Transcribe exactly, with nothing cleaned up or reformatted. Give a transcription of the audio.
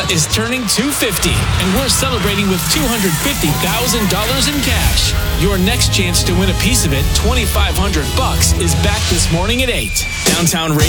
is turning two hundred fifty, and we're celebrating with two hundred fifty thousand dollars in cash. Your next chance to win a piece of it, twenty-five hundred bucks, is back this morning at eight. Downtown Radio.